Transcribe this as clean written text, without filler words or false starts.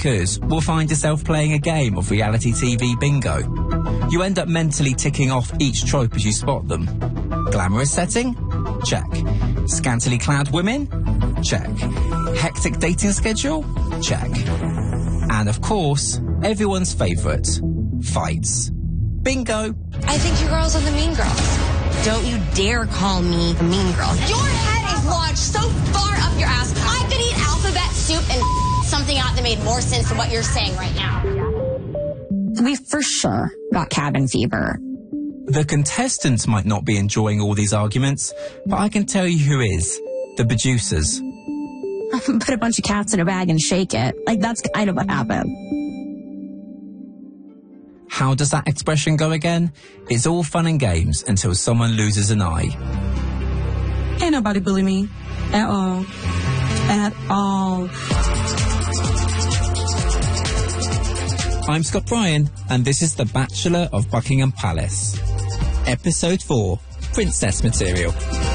because we'll find yourself playing a game of reality TV bingo. You end up mentally ticking off each trope as you spot them. Glamorous setting? Check. Scantily clad women? Check. Hectic dating schedule? Check. And of course, everyone's favourite, fights. Bingo! I think you girls are the mean girls. Don't you dare call me a mean girl. Your head is lodged so far up your ass. I could eat alphabet soup and something out that made more sense than what you're saying right now. We for sure got cabin fever. The contestants might not be enjoying all these arguments, but I can tell you who is. The producers. Put a bunch of cats in a bag and shake it. Like, that's kind of what happened. How does that expression go again? It's all fun and games until someone loses an eye. Ain't nobody bully me. At all. At all. I'm Scott Bryan, and this is The Bachelor of Buckingham Palace. Episode 4, Princess Material.